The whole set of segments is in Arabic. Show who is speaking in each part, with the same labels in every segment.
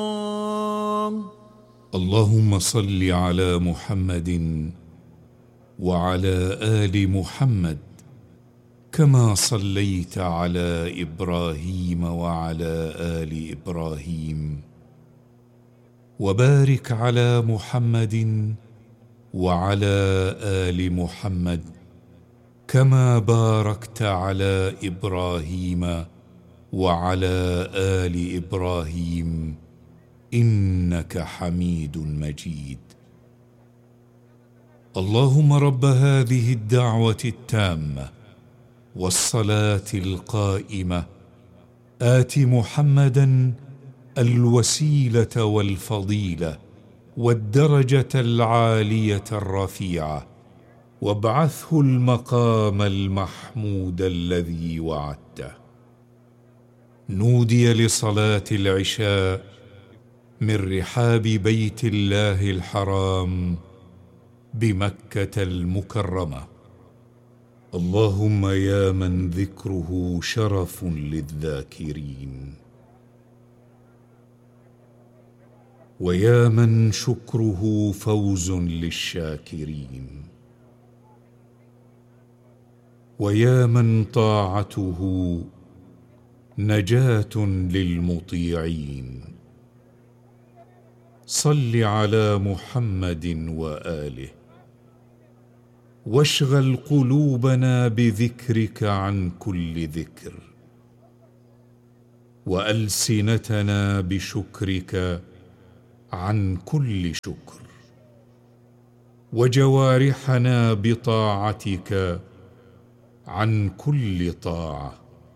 Speaker 1: اللهم صل على محمد وعلى آل محمد كما صليت على إبراهيم وعلى آل إبراهيم، وبارك على محمد وعلى آل محمد كما باركت على إبراهيم وعلى آل إبراهيم إنك حميد مجيد. اللهم رب هذه الدعوة التامة والصلاة القائمة آت محمدا الوسيلة والفضيلة والدرجة العالية الرفيعة، وابعثه المقام المحمود الذي وعدته. نودي لصلاة العشاء من رحاب بيت الله الحرام بمكة المكرمة. اللهم يا من ذكره شرف للذاكرين، ويا من شكره فوز للشاكرين، ويا من طاعته نجاة للمطيعين، صل على محمد وآله، واشغل قلوبنا بذكرك عن كل ذكر، وألسنتنا بشكرك عن كل شكر، وجوارحنا بطاعتك عن كل طاعة.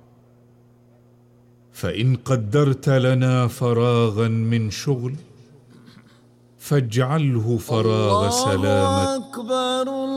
Speaker 1: فإن قدرت لنا فراغا من شغل فاجعله فراغ سلامة.
Speaker 2: الله أكبر.